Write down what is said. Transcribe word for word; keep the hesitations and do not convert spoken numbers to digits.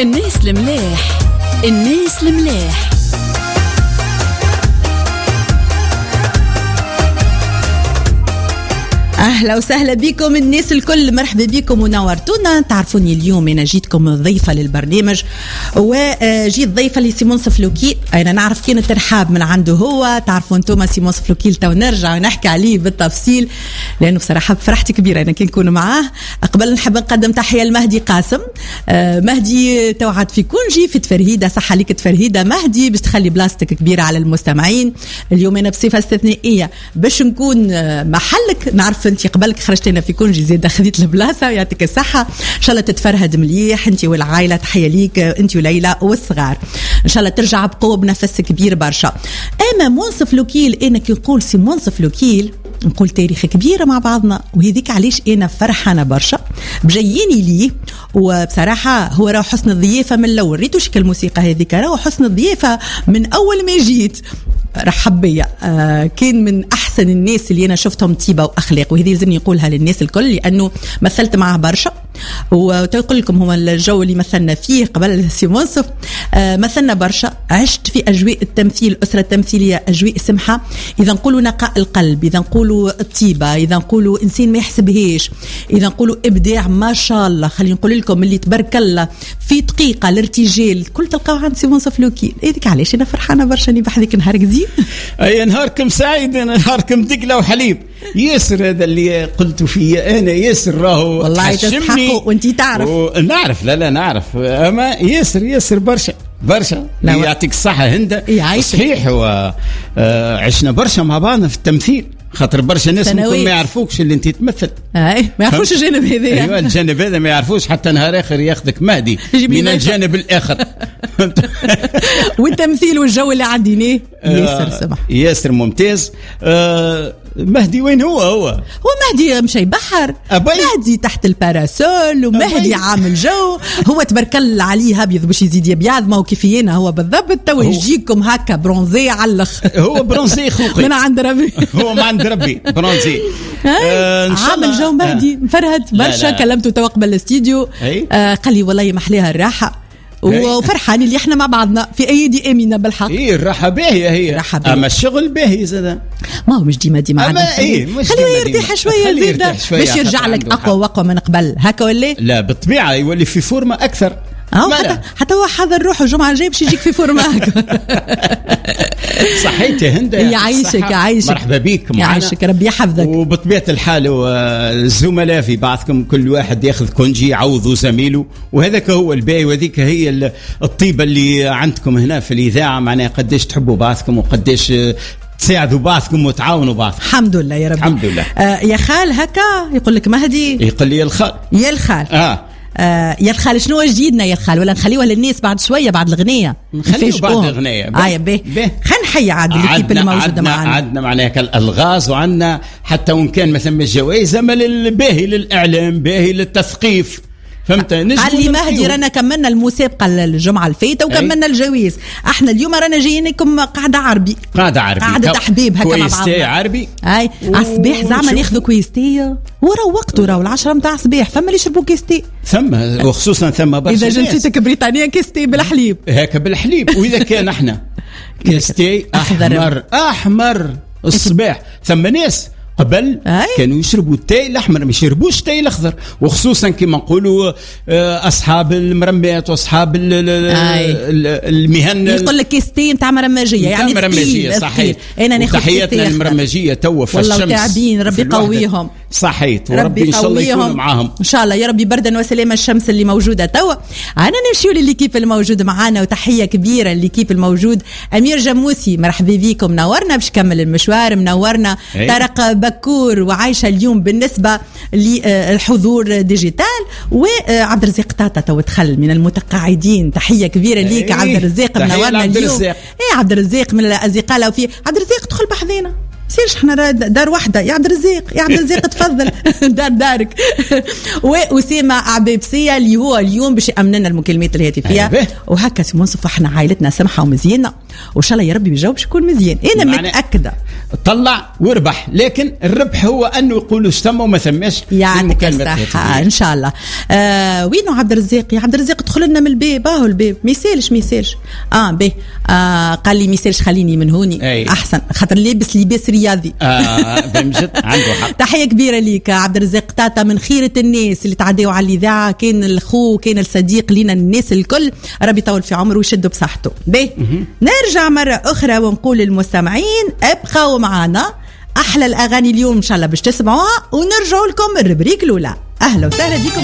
الناس الملاح الناس الملاح أهلا وسهلا بكم الناس الكل، مرحبا بكم ونورتونا. تعرفوني اليوم أنا جيتكم ضيفة للبرنامج، وجيت ضيفة لسيمون صفلوكي. أنا نعرف كان الترحاب من عنده هو، تعرفوا أنتم سيمون صفلوكي تو نرجع ونحكي عليه بالتفصيل، لأنه بصراحة بفرحتي كبيرة أنا كي نكون معاه. قبل نحب نقدم تحية لمهدي قاسم. مهدي توعد في كونجي في تفرهيدة، صح عليك تفرهيدة مهدي، باش تخلي بلاستيك كبيرة على المستمعين. اليوم أنا بصفة استثنائية باش نكون محلك. نعرف انت قبلك خرجتنا في كونجي زيد خذيت البلاصه، يعطيك الصحه. ان شاء الله تتفرهد مليح انت والعائله، تحيه ليك انت وليلى والصغار. ان شاء الله ترجع بقوه بنفس كبير برشا. اما منصف لوكيل، انا كي نقول سي منصف لوكيل نقول تاريخ كبير مع بعضنا، وهذيك علاش انا فرحانه برشا بجيني ليه. وبصراحه هو راه حسن الضيافه من الاول، ريتو شكل الموسيقى هذيك راه حسن الضيافه من اول ما جيت. رحب بيا، آه كان من احسن الناس اللي انا شفتهم طيبه واخلاق، وهذه لازم نقولها للناس الكل لانه مثلت معه برشا. وتقول لكم هو الجو اللي مثلنا فيه قبل سي منصف، آه مثلنا برشا. عشت في اجواء التمثيل، الاسره التمثيليه اجواء سمحه. اذا نقولوا نقاء القلب، اذا نقولوا الطيبه، اذا نقولوا انسان ما يحسبهاش، اذا نقولوا ابداع ما شاء الله. خلينا نقول لكم اللي تبارك الله في دقيقه الارتجال كل تلقاو عند سي منصف لوكي. هذيك علاش انا فرحانه برشا اني بحذيك نهار جديد. اي نهاركم سعيد، نهاركم دقله وحليب. ياسر هذا اللي قلت فيه انا، ياسر راهو والله تستحقوا وانت تعرف. نعرف، لا لا نعرف، اما ياسر ياسر برشا برشا. يعطيك الصحه هند. صحيح، وعشنا برشا مع بعضنا في التمثيل، خاطر برشا ناس ممكن ما يعرفوش اللي انت تمثل. اي ما يعرفوش الجانب هذا. ايوه الجانب هذا ما يعرفوش، حتى نهار اخر ياخذك مهدي من الجانب الاخر. والتمثيل والجو اللي عديناه ياسر سمح. ياسر ممتاز. آه مهدي وين هو؟ هو هو مهدي مشي بحر، أبي. مهدي تحت الباراسول، ومهدي عامل جو. هو تبارك الله عليه ابيض باش يزيد يبيض، ما هو كيفينا هو بالضبط. تو يجيكم هكا برونزي على الاخر. هو برونزي خوقي من عند ربي. هو ما عند ربي برونزي. آه عامل جو مهدي مفرهد برشا. كلمته تو قبل الاستديو، آه قال لي والله محليها الراحه وفرحاني اللي احنا مع بعضنا في ايدي امينه بالحق. ايه الراحه باهيه هي، باهية. اما الشغل باهي زاد، ما هو مش ديما ديما اما ايه خليه يرتاح شويه زيد باش يرجع لك اقوى واقوى من قبل هكا ولا لا؟ بالطبيعه يولي في فورمه اكثر. اه حتى, حتى هو حضر روحه الجمعه الجايه باش يجيك في فورمه هكا. صحيت يا هند، يعيشك يعيشك، مرحبا بك معنا، يعيشك ربي يحفظك. وبطبيعه الحال الزملاء في بعضكم كل واحد ياخذ كونجي يعوضوا زميله، وهذاك هو الباقي، وهذيك هي الطيبه اللي عندكم هنا في الاذاعه، معناها قداش تحبوا بعضكم وقداش تساعدوا بعضكم وتعاونوا بعض. الحمد لله يا ربي، الحمد لله. آه يا خال هكا يقول لك مهدي، يقول لي يا الخال يا الخال اه آه يا الخال شنو جديدنا يا الخال؟ ولا نخليوها للناس بعد شويه بعد الغنيه؟ نخليو بعد الغنيه. اه يا باهي، خلينا نحيي عاد الكيب اللي موجوده معنا. عندنا معناها كالالغاز، وعندنا حتى وان كان مثلا الجوائز اما الباهي للاعلام، باهي للتثقيف، فهمت؟ قال لي مهدي رانا كملنا المسابقه الجمعه الفايته وكملنا الجوائز، احنا اليوم رانا جايين لكم قاعده عربي، قاعده عربي، قاعده تحبيب هكا مع بعضنا عربي. اي الصباح زعما ناخذوا كويستي ورا وقته، راه العشرة نتاع الصباح فما اللي يشربوا كيستي، ثم وخصوصا ثم برشا اذا جنسيتك بريطانيه كيستي بالحليب هكا بالحليب. واذا كان احنا كيستي احمر احمر الصباح، ثم ناس قبل أي. كانوا يشربوا التاي الاحمر، ما يشربوش التاي الاخضر، وخصوصا كما نقولوا اصحاب المرمات واصحاب المهن. يقول لك كيستي نتاع مرمجيه، يعني مرمجيه صحيح. انا ناخذ تحياتنا المرمجيه توا في الشمس، والله تعبين ربي يقويهم صحيت، وربي ان شاء الله يكون معاهم ان شاء الله يا ربي. بردا وسلامه الشمس اللي موجوده توا. انا نمشيو لليكيب الموجود معانا، وتحيه كبيره لليكيب الموجود. امير جموسي مرحبا بكم، منورنا باش كمل المشوار، منورنا. طارق بكور وعايشه اليوم بالنسبه للحضور ديجيتال، وعبد الرزاق طاطا تو دخل من المتقاعدين. تحيه كبيره ليك ايه. عبد الرزاق، منورنا اليوم. ايه عبد الرزاق من الاصدقاء، لو في عبد الرزاق دخل بحذينا سيرش احنا دار واحده يا عبد الرزاق يا عبد الرزاق تفضل دار دارك. واسامه عبيبسيه اللي هو اليوم باش يامننا المكالمات الهاتفيه وهكا سي منصف احنا عائلتنا سمحه ومزيانه وان شاء الله يا ربي بيجاوب شكون مزيان. انا متاكده طلع وربح لكن الربح هو انه يقولوا ثم وما ثماش يعطيك الصحه ان شاء الله. آه وينو عبد الرزاق يا عبد الرزاق ادخل لنا من الباب اهو الباب ما يسالش ما يسالش اه به آه قال لي ما يسالش خليني من هوني أي. احسن خاطر لابس لباس رياضي. اه بمجد عنده حق. تحيه كبيره ليك عبد الرزاق تاتا من خيره الناس اللي تعديوا على الاذاعه كان الخو كان الصديق لينا الناس الكل ربي يطول في عمره ويشدوا بصحته. به نرجع مره اخرى ونقول للمستمعين ابقوا معنا احلى الاغاني اليوم ان شاء الله باش تسمعوها ونرجعوا لكم الربريك الاولى. اهلا وسهلا بكم.